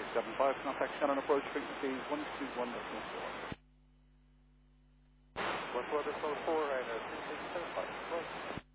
675, contact Shannon approach frequency 121.4. West Weather 4, and 3675.